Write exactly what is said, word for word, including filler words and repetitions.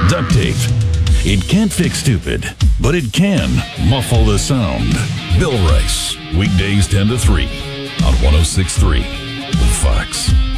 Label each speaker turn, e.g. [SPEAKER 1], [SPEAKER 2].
[SPEAKER 1] Duct tape. It can't fix stupid, but it can muffle the sound. Bill Rice, weekdays ten to three on one oh six point three, The Fox.